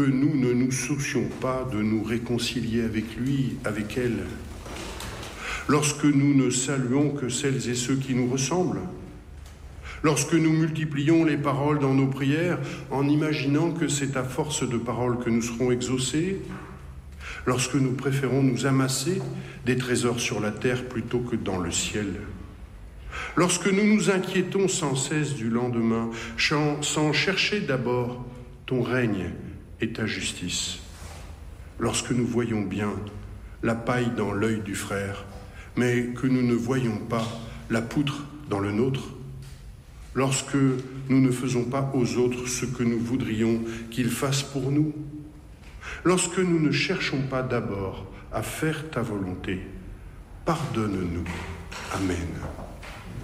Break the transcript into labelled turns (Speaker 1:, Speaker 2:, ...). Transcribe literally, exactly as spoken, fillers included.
Speaker 1: Que nous ne nous soucions pas de nous réconcilier avec lui, avec elle. Lorsque nous ne saluons que celles et ceux qui nous ressemblent. Lorsque nous multiplions les paroles dans nos prières en imaginant que c'est à force de paroles que nous serons exaucés. Lorsque nous préférons nous amasser des trésors sur la terre plutôt que dans le ciel. Lorsque nous nous inquiétons sans cesse du lendemain, sans chercher d'abord ton règne et ta justice. Lorsque nous voyons bien la paille dans l'œil du frère, mais que nous ne voyons pas la poutre dans le nôtre. Lorsque nous ne faisons pas aux autres ce que nous voudrions qu'ils fassent pour nous. Lorsque nous ne cherchons pas d'abord à faire ta volonté. Pardonne-nous. Amen.